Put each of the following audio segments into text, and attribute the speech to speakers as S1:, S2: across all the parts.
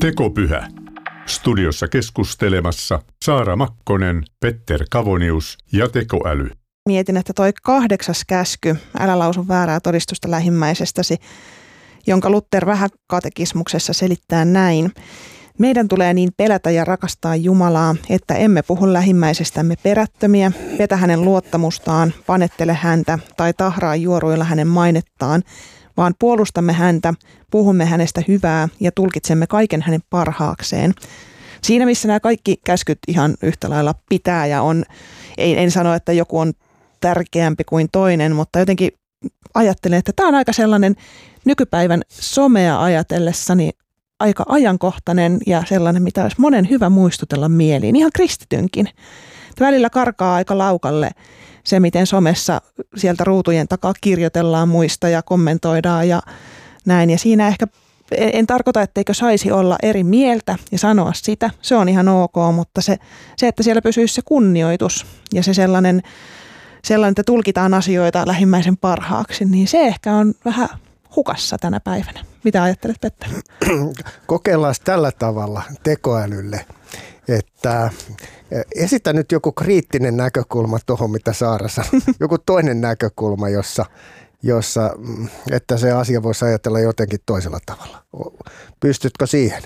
S1: Tekopyhä. Studiossa keskustelemassa Saara Makkonen, Petter Kavonius ja tekoäly.
S2: Mietin, että toi 8. käsky, älä lausu väärää todistusta lähimmäisestäsi, jonka Luther Vähäkatekismuksessa selittää näin. Meidän tulee niin pelätä ja rakastaa Jumalaa, että emme puhu lähimmäisestämme perättömiä, petä hänen luottamustaan, panettele häntä tai tahraa juoruilla hänen mainettaan, vaan puolustamme häntä, puhumme hänestä hyvää ja tulkitsemme kaiken hänen parhaakseen. Siinä missä nämä kaikki käskyt ihan yhtä lailla pitää ja on, en sano, että joku on tärkeämpi kuin toinen, mutta jotenkin ajattelen, että tämä on aika sellainen nykypäivän somea ajatellessani aika ajankohtainen ja sellainen, mitä olisi monen hyvä muistutella mieliin, ihan kristitynkin. Välillä karkaa aika laukalle se, miten somessa sieltä ruutujen takaa kirjoitellaan muista ja kommentoidaan ja näin. Ja siinä ehkä en tarkoita, etteikö saisi olla eri mieltä ja sanoa sitä. Se on ihan ok, mutta se että siellä pysyisi se kunnioitus ja se sellainen, että tulkitaan asioita lähimmäisen parhaaksi, niin se ehkä on vähän hukassa tänä päivänä. Mitä ajattelet, Petter?
S3: Kokeillaan tällä tavalla tekoälylle, että esitä nyt joku kriittinen näkökulma tuohon, mitä Saara sanoi. Joku toinen näkökulma, jossa että se asia voisi ajatella jotenkin toisella tavalla. Pystytkö siihen?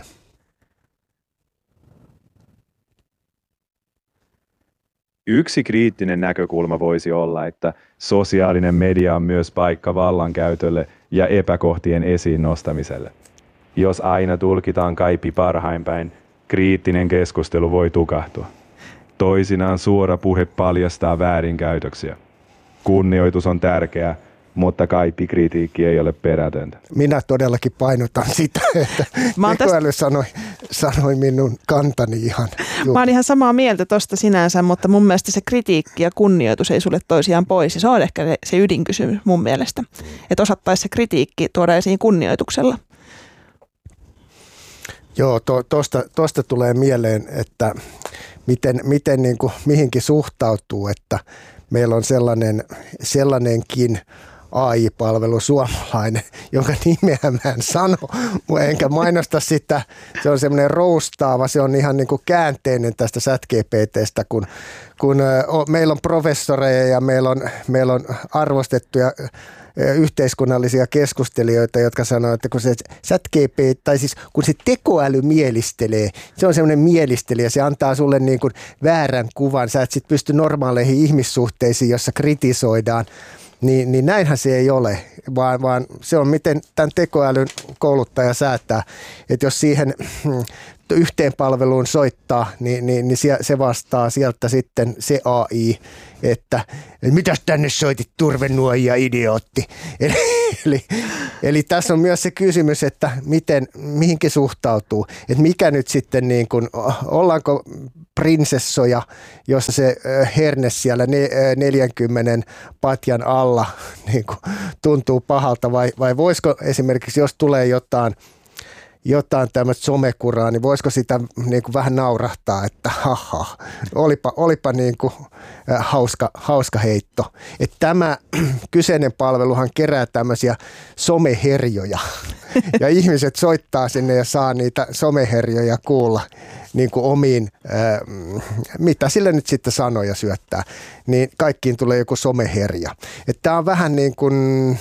S4: Yksi kriittinen näkökulma voisi olla, että sosiaalinen media on myös paikka vallankäytölle ja epäkohtien esiin nostamiselle. Jos aina tulkitaan kaipi parhain päin, kriittinen keskustelu voi tukahtua. Toisinaan suora puhe paljastaa väärinkäytöksiä. Kunnioitus on tärkeää, mutta kaipi kritiikki ei ole perätöntä.
S3: Minä todellakin painotan sitä, että tekoäly sanoi minun kantani ihan.
S2: Mä oon ihan samaa mieltä tosta sinänsä, mutta mun mielestä se kritiikki ja kunnioitus ei sulle toisiaan pois. Ja se on ehkä se ydinkysymys mun mielestä, että osattaisi se kritiikki tuoda esiin kunnioituksella.
S3: Joo, tosta tulee mieleen, että miten niin kuin mihinkin suhtautuu, että meillä on sellainenkin AI-palvelu suomalainen, jonka nimeä mä en sano, enkä mainosta sitä. Se on semmoinen roustaava, se on ihan niin kuin käänteinen tästä ChatGPT:stä, kun meillä on professoreja ja meillä on arvostettuja yhteiskunnallisia keskustelijoita, jotka sanoo, että kun se ChatGPT, tai siis kun se tekoäly mielistelee, se on semmoinen mielistelijä, se antaa sulle niin kuin väärän kuvan, sä et sit pysty normaaleihin ihmissuhteisiin, jossa kritisoidaan, niin näinhän se ei ole, vaan se on miten tämän tekoälyn kouluttaja säätää, että jos siihen yhteen palveluun soittaa, niin se vastaa sieltä sitten se AI, että mitäs tänne soitit turvenuojia idiootti. Eli tässä on myös se kysymys, että mihinkin suhtautuu, että mikä nyt sitten niin kuin, ollaanko prinsessoja, jossa se herne siellä 40 patjan alla niin kuin, tuntuu pahalta vai voisiko esimerkiksi, jos tulee jotain tämmöistä somekuraa, niin voisiko sitä niin kuin vähän naurahtaa, että haha, olipa niin kuin hauska heitto. Että tämä kyseinen palveluhan kerää tämmöisiä someherjoja ja ihmiset soittaa sinne ja saa niitä someherjoja kuulla niin kuin omiin, mitä sille nyt sitten sanoja syöttää, niin kaikkiin tulee joku someherja. Että tämä on vähän niin kuin,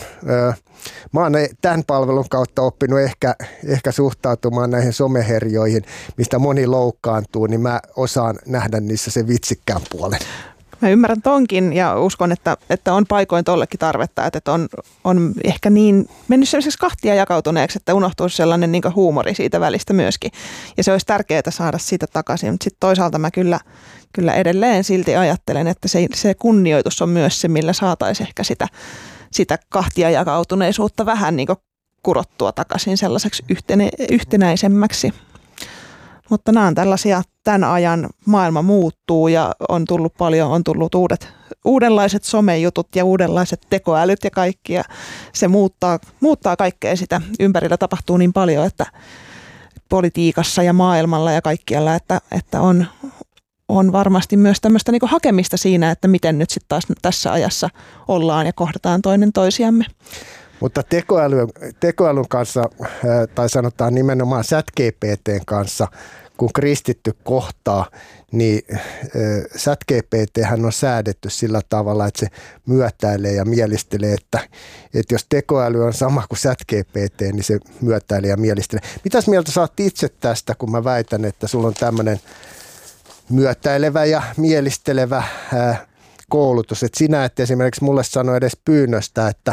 S3: mä oon tämän palvelun kautta oppinut ehkä suhtautumaan näihin someherjoihin, mistä moni loukkaantuu, niin mä osaan nähdä niissä sen vitsikkään puolen.
S2: Mä ymmärrän tonkin ja uskon, että on paikoin tollekin tarvetta, että on ehkä niin mennyt sellaiseksi kahtia jakautuneeksi, että unohtuu sellainen niin kuin huumori siitä välistä myöskin. Ja se olisi tärkeää saada siitä takaisin, mutta sitten toisaalta mä kyllä edelleen silti ajattelen, että se kunnioitus on myös se, millä saataisiin ehkä sitä kahtia jakautuneisuutta vähän niin kuin kurottua takaisin sellaiseksi yhtenäisemmäksi. Mutta nämä on tällaisia, tämän ajan maailma muuttuu ja on tullut uudenlaiset somejutut ja uudenlaiset tekoälyt ja kaikki. Ja se muuttaa kaikkea sitä. Ympärillä tapahtuu niin paljon, että politiikassa ja maailmalla ja kaikkialla, että on varmasti myös tämmöistä niin kuin hakemista siinä, että miten nyt sitten taas tässä ajassa ollaan ja kohdataan toinen toisiamme.
S3: Mutta tekoälyn kanssa, tai sanotaan nimenomaan ChatGPT:n kanssa, kun kristitty kohtaa, niin ChatGPT:hän on säädetty sillä tavalla, että se myötäilee ja mielistelee, että jos tekoäly on sama kuin ChatGPT, niin se myötäilee ja mielistelee. Mitäs mieltä sä oot itse tästä, kun mä väitän, että sulla on tämmöinen myötäilevä ja mielistelevä koulutus, että sinä et esimerkiksi mulle sano edes pyynnöstä, että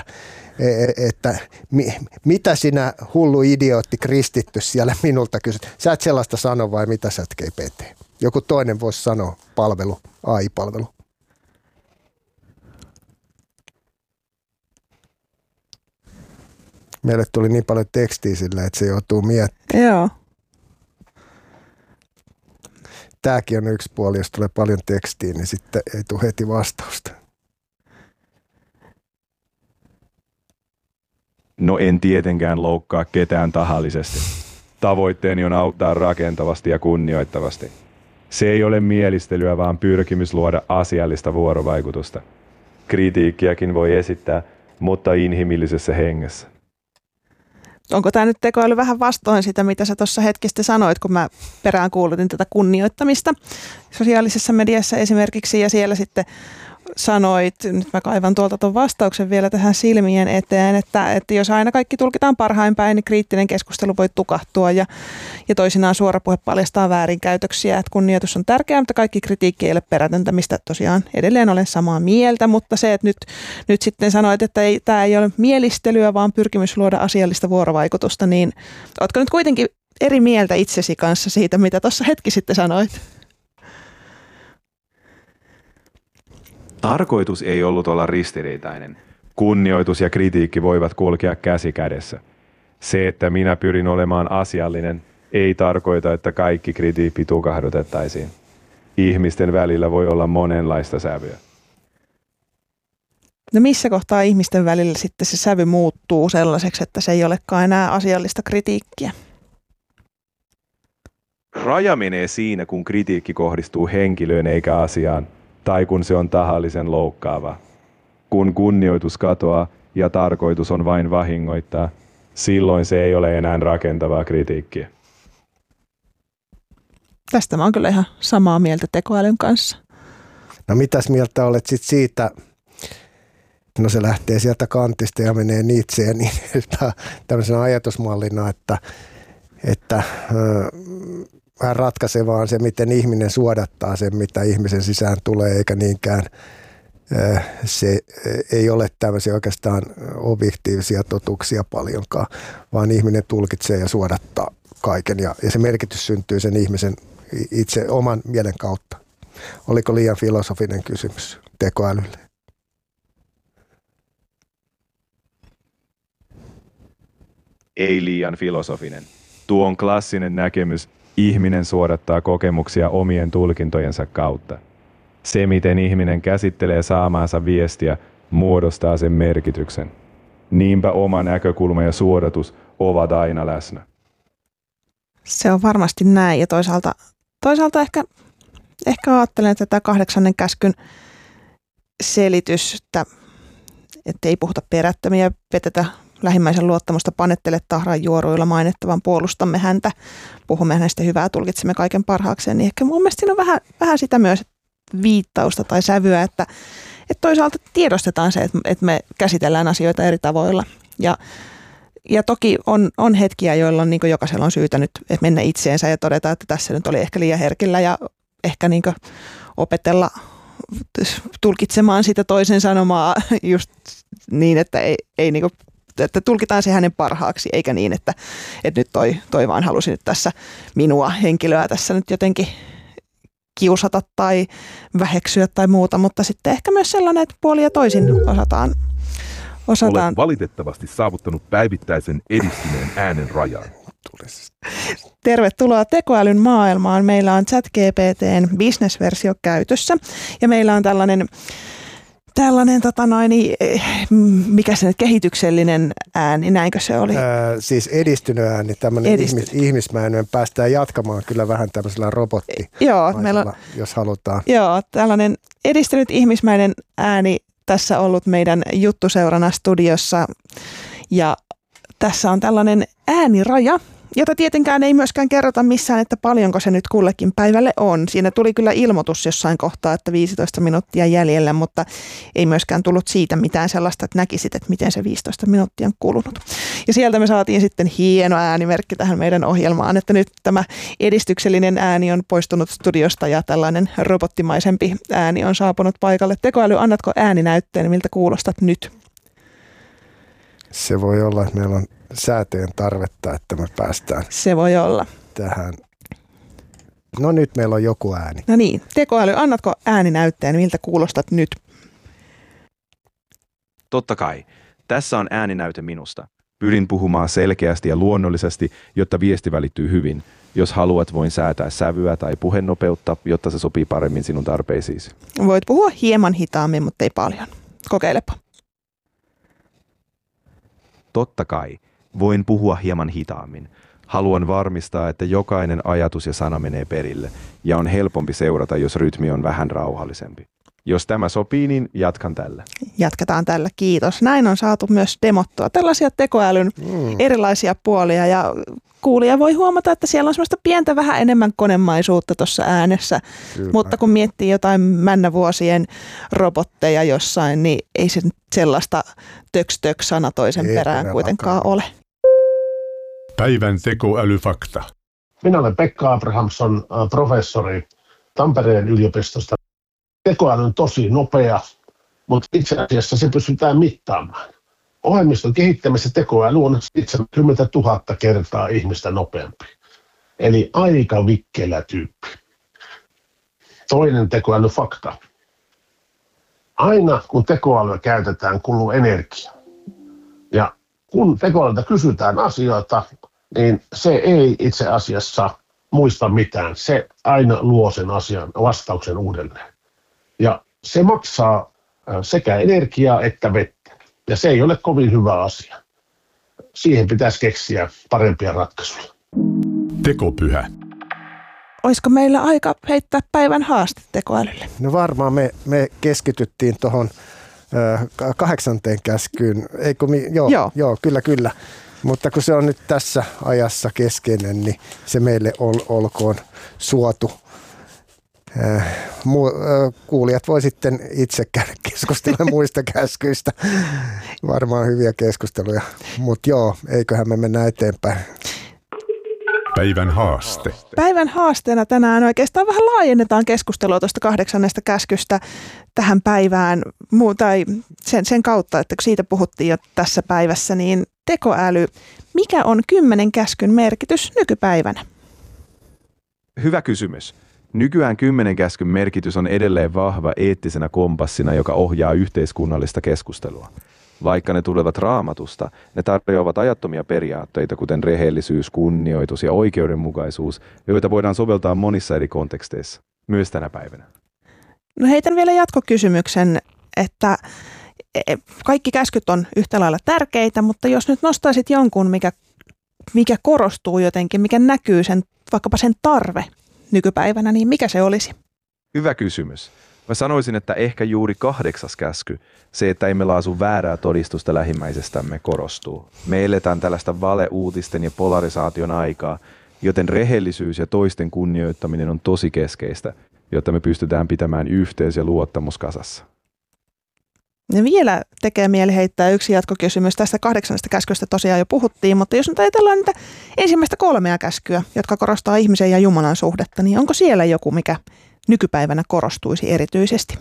S3: mitä sinä hullu idiootti kristitty siellä minulta kysyt. Sä et sellaista sano vai mitä sä et GPT? Joku toinen voisi sanoa palvelu, AI-palvelu. Meille tuli niin paljon tekstiä sillä, että se joutuu miettimään.
S2: Joo.
S3: Tämäkin on yksi puoli, jos tulee paljon tekstiä, niin sitten ei tule heti vastausta.
S4: No en tietenkään loukkaa ketään tahallisesti. Tavoitteeni on auttaa rakentavasti ja kunnioittavasti. Se ei ole mielistelyä, vaan pyrkimys luoda asiallista vuorovaikutusta. Kritiikkiäkin voi esittää, mutta inhimillisessä hengessä.
S2: Onko tämä nyt tekoäly vähän vastoin sitä, mitä sä tuossa hetki sitten sanoit, kun mä peräänkuulutin tätä kunnioittamista sosiaalisessa mediassa esimerkiksi, ja siellä sitten sanoit, nyt mä kaivan tuolta tuon vastauksen vielä tähän silmien eteen, että jos aina kaikki tulkitaan parhain päin, niin kriittinen keskustelu voi tukahtua ja toisinaan suora puhe paljastaa väärinkäytöksiä, että kunnioitus on tärkeää, mutta kaikki kritiikki ei ole perätöntä, mistä tosiaan edelleen olen samaa mieltä, mutta se, että nyt sitten sanoit, että tämä ei ole mielistelyä, vaan pyrkimys luoda asiallista vuorovaikutusta, niin ootko nyt kuitenkin eri mieltä itsesi kanssa siitä, mitä tuossa hetki sitten sanoit?
S4: Tarkoitus ei ollut olla ristiriitainen. Kunnioitus ja kritiikki voivat kulkea käsi kädessä. Se, että minä pyrin olemaan asiallinen, ei tarkoita, että kaikki kritiikki tukahdutettaisiin. Ihmisten välillä voi olla monenlaista sävyä.
S2: No missä kohtaa ihmisten välillä sitten se sävy muuttuu sellaiseksi, että se ei olekaan enää asiallista kritiikkiä?
S4: Raja menee siinä, kun kritiikki kohdistuu henkilöön eikä asiaan, tai kun se on tahallisen loukkaava. Kun kunnioitus katoaa ja tarkoitus on vain vahingoittaa, silloin se ei ole enää rakentavaa kritiikkiä.
S2: Tästä mä oon kyllä ihan samaa mieltä tekoälyn kanssa.
S3: No mitäs mieltä olet sitten siitä, no se lähtee sieltä kantista ja menee Nietzscheen niin tämmöisenä ajatusmallina, että vähän ratkaisevaa on se, miten ihminen suodattaa sen, mitä ihmisen sisään tulee, eikä niinkään se ei ole tämmöisiä oikeastaan objektiivisia totuuksia paljonkaan, vaan ihminen tulkitsee ja suodattaa kaiken ja se merkitys syntyy sen ihmisen itse oman mielen kautta. Oliko liian filosofinen kysymys tekoälylle?
S4: Ei liian filosofinen. Tuo on klassinen näkemys. Ihminen suodattaa kokemuksia omien tulkintojensa kautta. Se, miten ihminen käsittelee saamaansa viestiä, muodostaa sen merkityksen. Niinpä oma näkökulma ja suodatus ovat aina läsnä.
S2: Se on varmasti näin ja toisaalta ehkä ajattelen, että tämä 8. käskyn selitystä, että ei puhuta perättömiä, petetä lähimmäisen luottamusta, panettele tahran juoruilla mainettavan, puolustamme häntä, puhumme hänestä hyvää, tulkitsemme kaiken parhaakseen, niin ehkä mun mielestä siinä on vähän sitä myös viittausta tai sävyä, että toisaalta tiedostetaan se, että me käsitellään asioita eri tavoilla. Ja toki on hetkiä, jolloin niin jokaisella on syytä nyt mennä itseensä ja todeta, että tässä nyt oli ehkä liian herkillä ja ehkä niin opetella tulkitsemaan sitä toisen sanomaa just niin, että ei niin kuin, että tulkitaan se hänen parhaaksi, eikä niin, että nyt toi vaan halusi nyt tässä minua henkilöä tässä nyt jotenkin kiusata tai väheksyä tai muuta, mutta sitten ehkä myös sellainen, että puoli ja toisin osataan.
S5: Olet valitettavasti saavuttanut päivittäisen edistyneen äänen rajan.
S2: Tervetuloa tekoälyn maailmaan. Meillä on ChatGPT:n business-versio käytössä ja meillä on tällainen mikä se nyt, kehityksellinen ääni, näinkö se oli?
S3: Siis edistynyt ääni, tämmöinen ihmismäinen, päästään jatkamaan kyllä vähän tämmöisellä robottimaisella, jos halutaan.
S2: Joo, tällainen edistynyt ihmismäinen ääni tässä ollut meidän juttuseurana studiossa Ja tässä on tällainen ääniraja, jota tietenkään ei myöskään kerrota missään, että paljonko se nyt kullekin päivälle on. Siinä tuli kyllä ilmoitus jossain kohtaa, että 15 minuuttia jäljellä, mutta ei myöskään tullut siitä mitään sellaista, että näkisit, että miten se 15 minuuttia on kulunut. Ja sieltä me saatiin sitten hieno äänimerkki tähän meidän ohjelmaan, että nyt tämä edistyksellinen ääni on poistunut studiosta ja tällainen robottimaisempi ääni on saapunut paikalle. Tekoäly, annatko ääninäytteen, miltä kuulostat nyt?
S3: Se voi olla, että meillä on säätöjen tarvetta, että me päästään
S2: Se voi olla.
S3: tähän. No nyt meillä on joku ääni.
S2: No niin, tekoäly, annatko ääninäytteen, miltä kuulostat nyt?
S4: Totta kai. Tässä on ääninäyte minusta. Pyrin puhumaan selkeästi ja luonnollisesti, jotta viesti välittyy hyvin. Jos haluat, voin säätää sävyä tai puhenopeutta, jotta se sopii paremmin sinun tarpeisiisi.
S2: Voit puhua hieman hitaammin, mutta ei paljon. Kokeilepa.
S4: Totta kai. Voin puhua hieman hitaammin. Haluan varmistaa, että jokainen ajatus ja sana menee perille, ja on helpompi seurata, jos rytmi on vähän rauhallisempi. Jos tämä sopii, niin jatkan tällä.
S2: Jatketaan tällä, kiitos. Näin on saatu myös demottua tällaisia tekoälyn erilaisia puolia, ja kuulija voi huomata, että siellä on semmoista pientä vähän enemmän konemaisuutta tuossa äänessä. Kyllä. Mutta kun miettii jotain männävuosien robotteja jossain, niin ei se sellaista töks-sana toisen perään kuitenkaan ole.
S1: Päivän tekoälyfakta.
S6: Minä olen Pekka Abrahamsson, professori Tampereen yliopistosta. Tekoäly on tosi nopea, mutta itse asiassa se pystytään mittaamaan. Ohjelmiston kehittämisessä tekoäly on 70 000 kertaa ihmistä nopeampi. Eli aika vikkelä tyyppi. Toinen tekoälyfakta. Aina kun tekoälyä käytetään, kuluu energiaa. Ja kun tekoälyltä kysytään asioita, niin se ei itse asiassa muista mitään. Se aina luo sen asian vastauksen uudelleen. Ja se maksaa sekä energiaa että vettä. Ja se ei ole kovin hyvä asia. Siihen pitäisi keksiä parempia ratkaisuja.
S1: Tekopyhä.
S2: Olisiko meillä aika heittää päivän haaste tekoälylle?
S3: No varmaan me keskityttiin tuohon 8. käskyyn. Joo, kyllä. Mutta kun se on nyt tässä ajassa keskeinen, niin se meille olkoon suotu. Kuulijat voi sitten itse keskustella muista käskyistä. Varmaan hyviä keskusteluja. Mutta joo, eiköhän me mennä eteenpäin.
S1: Päivän haaste.
S2: Päivän haasteena tänään oikeastaan vähän laajennetaan keskustelua tuosta 8. käskystä tähän päivään. Tai sen kautta, että kun siitä puhuttiin jo tässä päivässä, niin tekoäly. Mikä on 10 käskyn merkitys nykypäivänä?
S4: Hyvä kysymys. Nykyään 10 käskyn merkitys on edelleen vahva eettisenä kompassina, joka ohjaa yhteiskunnallista keskustelua. Vaikka ne tulevat Raamatusta, ne tarjoavat ajattomia periaatteita, kuten rehellisyys, kunnioitus ja oikeudenmukaisuus, joita voidaan soveltaa monissa eri konteksteissa, myös tänä päivänä.
S2: No heitän vielä jatkokysymyksen, että kaikki käskyt on yhtä lailla tärkeitä, mutta jos nyt nostaisit jonkun, mikä korostuu jotenkin, mikä näkyy vaikkapa sen tarve nykypäivänä, niin mikä se olisi? Hyvä
S4: kysymys. Mä sanoisin, että ehkä juuri 8. käsky, se, että emme laasu väärää todistusta lähimmäisestämme, korostuu. Me eletään tällaista valeuutisten ja polarisaation aikaa, joten rehellisyys ja toisten kunnioittaminen on tosi keskeistä, jotta me pystytään pitämään yhteys ja luottamus kasassa.
S2: Ja vielä tekee mieli heittää yksi jatkokysymys. Tästä 8. käskystä tosiaan jo puhuttiin, mutta jos nyt ajatellaan niitä ensimmäistä 3 käskyä, jotka korostaa ihmisen ja Jumalan suhdetta, niin onko siellä joku, mikä nykypäivänä korostuisi erityisesti?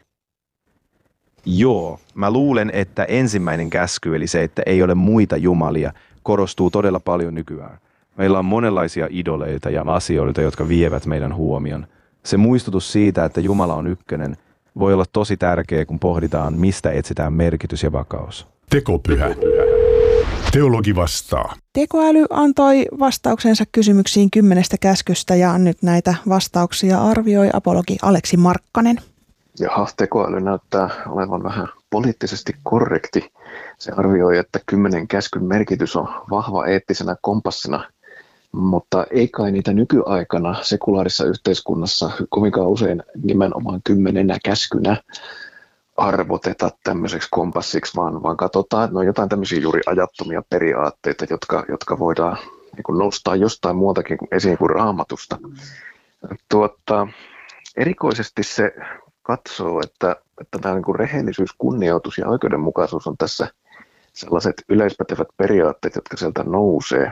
S4: Joo, mä luulen, että ensimmäinen käsky, eli se, että ei ole muita jumalia, korostuu todella paljon nykyään. Meillä on monenlaisia idoleita ja asioita, jotka vievät meidän huomion. Se muistutus siitä, että Jumala on ykkönen, voi olla tosi tärkeä, kun pohditaan, mistä etsitään merkitys ja vakaus.
S1: Tekopyhä. Teologi vastaa.
S2: Tekoäly antoi vastauksensa kysymyksiin 10 käskystä ja nyt näitä vastauksia arvioi apologi Aleksi Markkanen.
S7: Jaha, tekoäly näyttää olevan vähän poliittisesti korrekti. Se arvioi, että 10 käskyn merkitys on vahva eettisenä kompassina, mutta ei kai niitä nykyaikana sekulaarissa yhteiskunnassa kovinkaan usein nimenomaan 10 käskynä arvoteta tämmöiseksi kompassiksi, vaan katsotaan, että ne on jotain tämmöisiä juuri ajattomia periaatteita, jotka voidaan niin kuin nostaa jostain muutakin esiin kuin Raamatusta. Erikoisesti se katsoo, että tämä niin kuin rehellisyys, kunnioitus ja oikeudenmukaisuus on tässä sellaiset yleispätevät periaatteet, jotka sieltä nousee.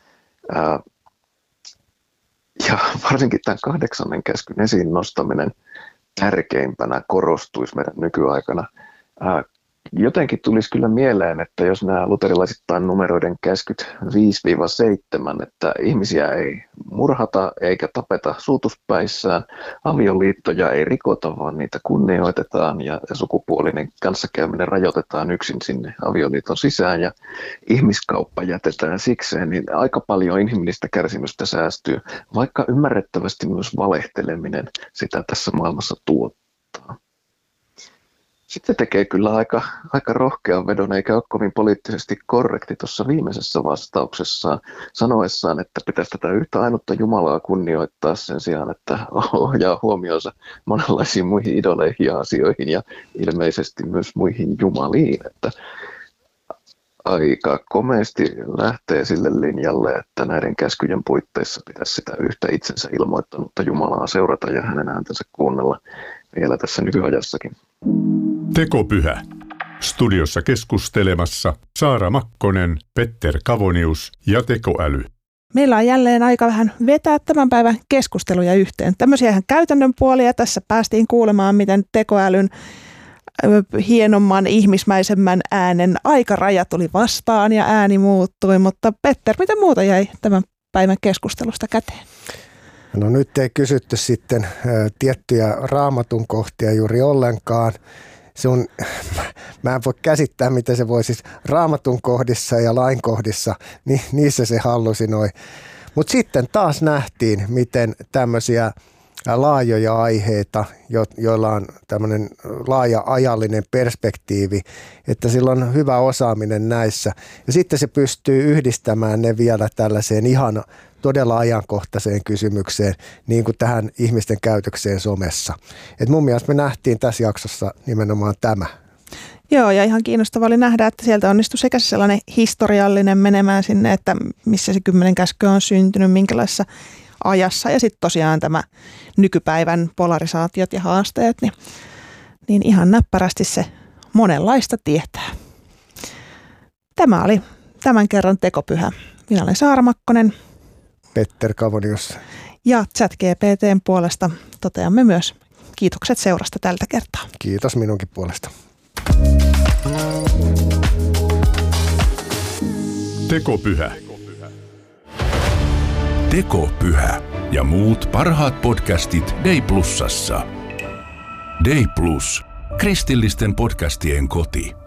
S7: Ja varsinkin tämän 8. käskyn esiin nostaminen tärkeimpänä korostuisi meidän nykyaikana. Jotenkin tulisi kyllä mieleen, että jos nämä luterilaisittain numeroiden käskyt 5-7, että ihmisiä ei murhata eikä tapeta suutuspäissään, avioliittoja ei rikota, vaan niitä kunnioitetaan ja sukupuolinen kanssakäyminen rajoitetaan yksin sinne avioliiton sisään ja ihmiskauppa jätetään sikseen, niin aika paljon inhimillistä kärsimystä säästyy, vaikka ymmärrettävästi myös valehteleminen sitä tässä maailmassa tuottaa. Sitten tekee kyllä aika rohkean vedon, eikä ole kovin poliittisesti korrekti tuossa viimeisessä vastauksessaan, sanoessaan, että pitäisi tätä yhtä ainutta Jumalaa kunnioittaa sen sijaan, että ohjaa huomionsa monenlaisiin muihin idoleihin ja asioihin ja ilmeisesti myös muihin jumaliin. Että aika komeasti lähtee sille linjalle, että näiden käskyjen puitteissa pitäisi sitä yhtä itsensä ilmoittanutta Jumalaa seurata ja hänen ääntänsä kuunnella vielä tässä nykyajassakin.
S1: Tekopyhä. Studiossa keskustelemassa Saara Makkonen, Petter Kavonius ja Tekoäly.
S2: Meillä on jälleen aika vähän vetää tämän päivän keskusteluja yhteen. Tämmöisiä ihan käytännön puolia. Tässä päästiin kuulemaan, miten tekoälyn hienomman, ihmismäisemmän äänen aikaraja tuli vastaan ja ääni muuttui. Mutta Petter, mitä muuta jäi tämän päivän keskustelusta käteen?
S3: No nyt ei kysytty sitten tiettyjä Raamatun kohtia juuri ollenkaan. Mä en voi käsittää, miten se voi siis Raamatun kohdissa ja lain kohdissa, niin niissä se hallusinoi. Mutta sitten taas nähtiin, miten tämmöisiä laajoja aiheita, joilla on tämmöinen laaja ajallinen perspektiivi, että sillä on hyvä osaaminen näissä. Ja sitten se pystyy yhdistämään ne vielä tällaiseen ihan todella ajankohtaiseen kysymykseen, niin kuin tähän ihmisten käytökseen somessa. Et mun mielestä me nähtiin tässä jaksossa nimenomaan tämä.
S2: Joo, ja ihan kiinnostavaa oli nähdä, että sieltä onnistui sekä sellainen historiallinen menemään sinne, että missä se 10 käskyä on syntynyt, minkälaisessa ajassa, ja sitten tosiaan tämä nykypäivän polarisaatiot ja haasteet, niin ihan näppärästi se monenlaista tietää. Tämä oli tämän kerran Tekopyhä. Minä olen Saara Makkonen.
S3: Petter Kavonius.
S2: Ja ChatGPT:n puolesta toteamme myös kiitokset seurasta tältä kertaa.
S3: Kiitos minunkin puolesta.
S1: Tekopyhä.
S5: Tekopyhä ja muut parhaat podcastit Day Plusassa. Day Plus, kristillisten podcastien koti.